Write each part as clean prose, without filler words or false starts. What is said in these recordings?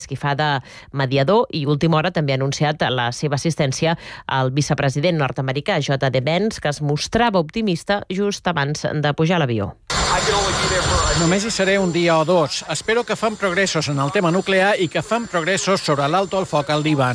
qui fa de mediador i última hora també ha anunciat la seva assistència al vicepresident nord-americà J.D. Vance, que es mostrava optimista just abans de pujar a l'avió. Només hi seré un dia o dos. Espero que fan progressos en el tema nuclear i que fan progressos sobre l'alto al foc al Líban.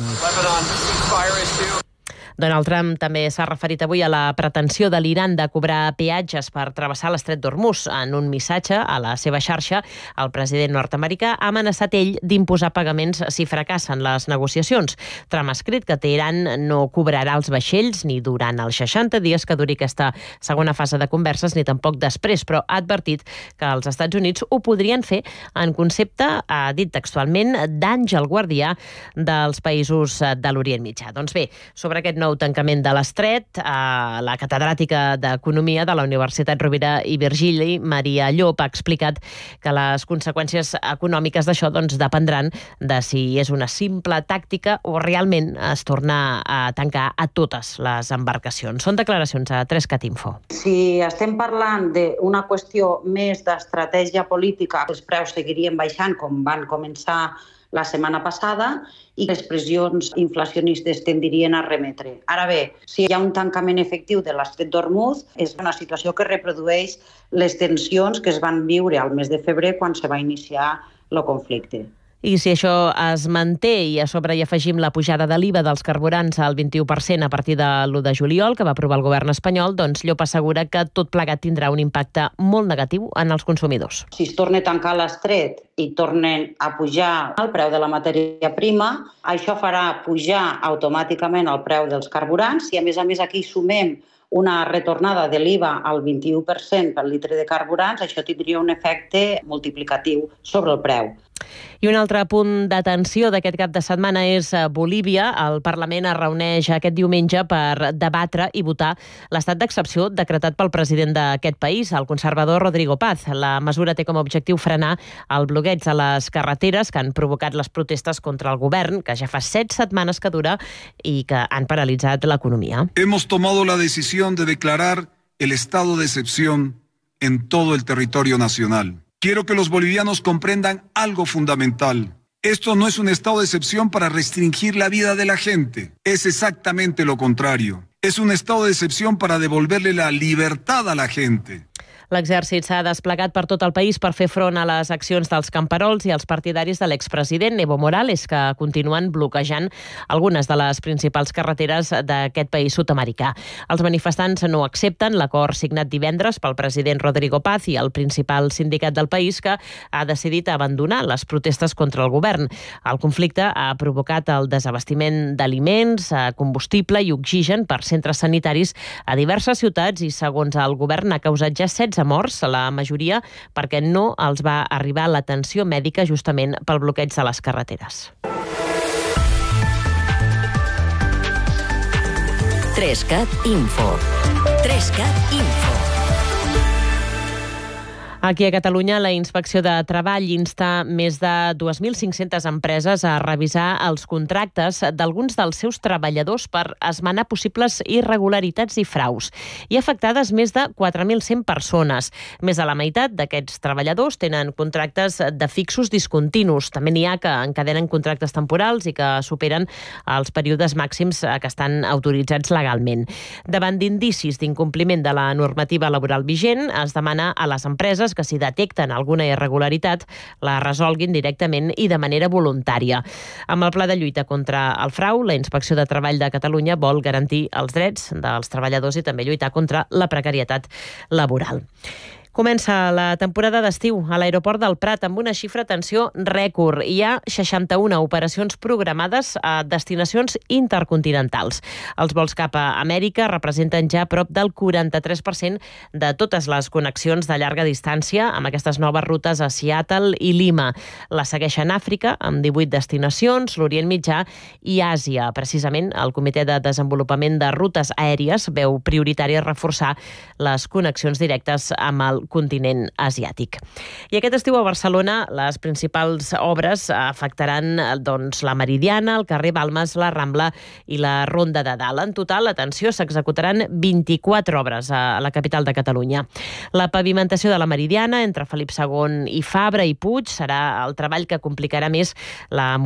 Donald Trump també s'ha referit avui a la pretensió de l'Iran de cobrar peatges per travessar l'estret d'Hormuz. En un missatge a la seva xarxa, el president nord-americà ha amenaçat ell d'imposar pagaments si fracassen les negociacions. Trump ha escrit que Teheran no cobrarà els vaixells ni durant els 60 dies que duri aquesta segona fase de converses, ni tampoc després, però ha advertit que els Estats Units ho podrien fer en concepte, ha dit textualment, d'àngel guardià dels països de l'Orient Mitjà. Doncs bé, sobre aquest nou tancament de l'estret, la catedràtica d'Economia de la Universitat Rovira i Virgili, Maria Llop, ha explicat que les conseqüències econòmiques d'això dependran de si és una simple tàctica o realment es torna a tancar a totes les embarcacions. Són declaracions a 3cat Info. Si estem parlant d'una qüestió més d'estratègia política, els preus seguirien baixant com van començar la setmana passada i les pressions inflacionistes tendirien a remetre. Ara bé, si hi ha un tancament efectiu de l'estret d'Hormuz, és una situació que reprodueix les tensions que es van viure al mes de febrer quan se va iniciar el conflicte. I si això es manté i a sobre hi afegim la pujada de l'IVA dels carburants al 21% a partir de l'1 de juliol, que va aprovar el govern espanyol, doncs Llop assegura que tot plegat tindrà un impacte molt negatiu en els consumidors. Si es torna a tancar l'estret i tornen a pujar el preu de la matèria prima, això farà pujar automàticament el preu dels carburants i a més aquí sumem una retornada de l'IVA al 21% per litre de carburants, això tindria un efecte multiplicatiu sobre el preu. I un altre punt d'atenció d'aquest cap de setmana és Bolívia. El Parlament es reuneix aquest diumenge per debatre i votar l'estat d'excepció decretat pel president d'aquest país, el conservador Rodrigo Paz. La mesura té com a objectiu frenar el bloqueig a les carreteres que han provocat les protestes contra el govern, que ja fa 7 setmanes que dura i que han paralitzat l'economia. Hemos tomado la decisión de declarar el estado de excepción en todo el territorio nacional. Quiero que los bolivianos comprendan algo fundamental. Esto no es un estado de excepción para restringir la vida de la gente. Es exactamente lo contrario. Es un estado de excepción para devolverle la libertad a la gente. L'exèrcit s'ha desplegat per tot el país per fer front a les accions dels camperols i els partidaris de l'expresident Evo Morales, que continuen bloquejant algunes de les principals carreteres d'aquest país sud-americà. Els manifestants no accepten l'acord signat divendres pel president Rodrigo Paz i el principal sindicat del país, que ha decidit abandonar les protestes contra el govern. El conflicte ha provocat el desabastiment d'aliments, combustible i oxigen per centres sanitaris a diverses ciutats i, segons el govern, ha causat ja 16 morts, la majoria perquè no els va arribar l'atenció mèdica justament pel bloqueig de les carreteres. 3cat Info. 3cat Info. Aquí a Catalunya, la Inspecció de Treball insta més de 2.500 empreses a revisar els contractes d'alguns dels seus treballadors per esmenar possibles irregularitats i fraus. Hi ha afectades més de 4.100 persones. Més de la meitat d'aquests treballadors tenen contractes de fixos discontinus. També n'hi ha que encadenen contractes temporals i que superen els períodes màxims que estan autoritzats legalment. Davant d'indicis d'incompliment de la normativa laboral vigent, es demana a les empreses que si detecten alguna irregularitat la resolguin directament i de manera voluntària. Amb el pla de lluita contra el frau, la Inspecció de Treball de Catalunya vol garantir els drets dels treballadors i també lluitar contra la precarietat laboral. Comença la temporada d'estiu a l'aeroport del Prat amb una xifra d'atenció rècord. Hi ha 61 operacions programades a destinacions intercontinentals. Els vols cap a Amèrica representen ja prop del 43% de totes les connexions de llarga distància amb aquestes noves rutes a Seattle i Lima. La segueixen Àfrica amb 18 destinacions, l'Orient Mitjà i Àsia. Precisament, el Comitè de Desenvolupament de Rutes Aèries veu prioritari reforçar les connexions directes amb el continent asiàtic. I aquest estiu a Barcelona les principals obres afectaran la Meridiana, el carrer Balmes, la Rambla i la Ronda de Dalt. En total, atenció, s'executaran 24 obres a la capital de Catalunya. La pavimentació de la Meridiana entre Felip II i Fabra i Puig serà el treball que complicarà més la